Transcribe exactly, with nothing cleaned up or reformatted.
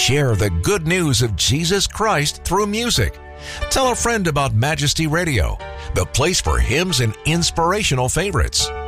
Share the good news of Jesus Christ through music. Tell a friend about Majesty Radio, the place for hymns and inspirational favorites.